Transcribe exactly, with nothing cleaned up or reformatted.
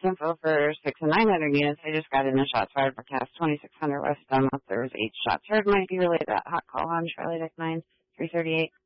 info for six and nine hundred units. I just got in a shots fired forecast. twenty-six hundred West Dunlop. There was eight shots heard. Might be related to that hot call on Charlie Deck nine, three thirty-eight.